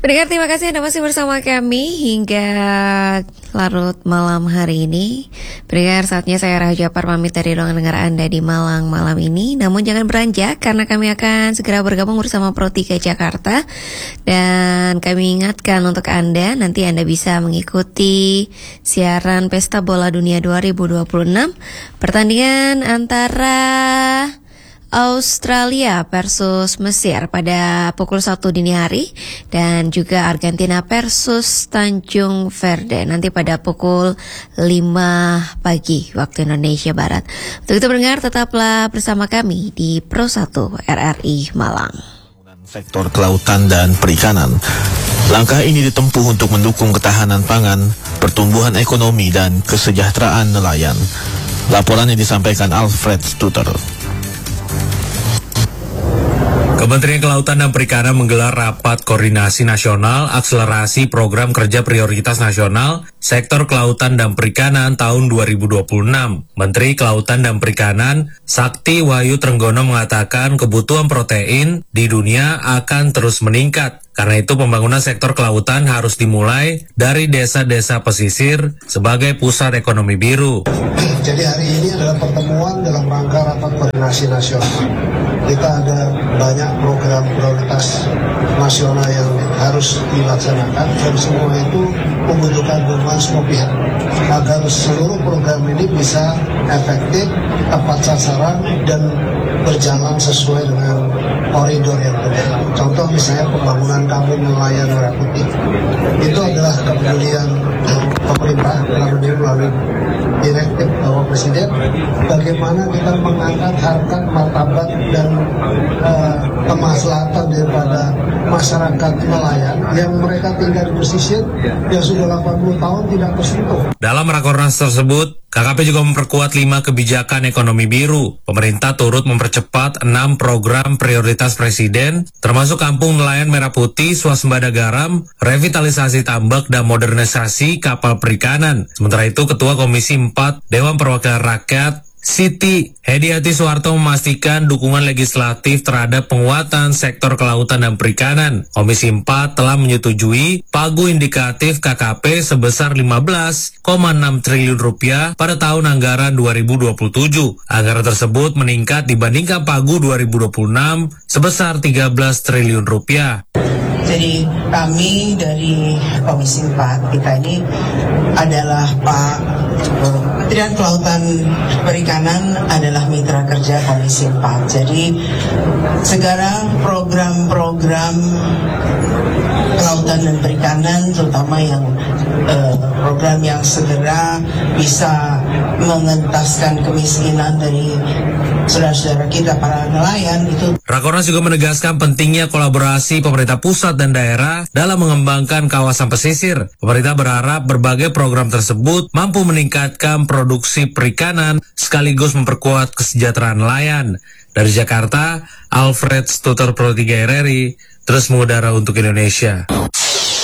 Pendengar, terima kasih Anda masih bersama kami hingga larut malam hari ini. Pendengar, saatnya saya Raja Japar pamit dari ruangan dengar Anda di Malang malam ini. Namun jangan beranjak karena kami akan segera bergabung bersama Pro 3 Jakarta. Dan kami ingatkan untuk Anda, nanti Anda bisa mengikuti siaran Pesta Bola Dunia 2026. Pertandingan antara Australia versus Mesir pada pukul 1 dini hari dan juga Argentina versus Tanjung Verde nanti pada pukul 5 pagi waktu Indonesia Barat. Untuk itu pendengar, tetaplah bersama kami di Pro 1 RRI Malang. Sektor kelautan dan perikanan. Langkah ini ditempuh untuk mendukung ketahanan pangan, pertumbuhan ekonomi dan kesejahteraan nelayan. Laporannya disampaikan Alfred Stuter. Kementerian Kelautan dan Perikanan menggelar rapat koordinasi nasional akselerasi program kerja prioritas nasional sektor kelautan dan perikanan tahun 2026. Menteri Kelautan dan Perikanan Sakti Wahyu Trenggono mengatakan kebutuhan protein di dunia akan terus meningkat. Karena itu pembangunan sektor kelautan harus dimulai dari desa-desa pesisir sebagai pusat ekonomi biru. Jadi hari ini adalah pertemuan dalam rangka rapat koordinasi nasional. Kita ada banyak program prioritas nasional yang harus dilaksanakan dan semua itu membutuhkan dukungan semua pihak agar seluruh program ini bisa efektif, tepat sasaran dan berjalan sesuai dengan koridor yang benar. Contoh misalnya pembangunan kampung nelayan Merah Putih. Itu adalah kepedulian pemerintah melalui direktif Bapak Presiden, bagaimana kita mengangkat harkat martabat dan kemaslahatan daripada masyarakat nelayan yang mereka tinggal di pesisir yang sudah 80 tahun tidak tersentuh. Dalam rakornas tersebut, KKP juga memperkuat 5 kebijakan ekonomi biru. Pemerintah turut mempercepat 6 program prioritas Presiden, termasuk Kampung Nelayan Merah Putih, swasembada garam, revitalisasi tambak, dan modernisasi kapal perikanan. Sementara itu, Ketua Komisi 4 Dewan Perwakilan Rakyat Siti Hediati Soeharto memastikan dukungan legislatif terhadap penguatan sektor kelautan dan perikanan. Komisi 4 telah menyetujui pagu indikatif KKP sebesar 15,6 triliun rupiah pada tahun anggaran 2027. Anggaran tersebut meningkat dibandingkan pagu 2026 sebesar 13 triliun rupiah. Jadi kami dari Komisi 4 kita ini adalah Pak Kementerian Kelautan Perikanan adalah mitra kerja Komisi 4. Jadi segala program-program kelautan dan perikanan, terutama yang program yang segera bisa mengentaskan kemiskinan dari saudara-saudara kita para nelayan itu. Rakornas juga menegaskan pentingnya kolaborasi pemerintah pusat dan daerah dalam mengembangkan kawasan pesisir. Pemerintah berharap berbagai program tersebut mampu meningkatkan produksi perikanan sekaligus memperkuat kesejahteraan nelayan. Dari Jakarta, Alfred Stuter, Pro 3 RRI, terus mengudara untuk Indonesia.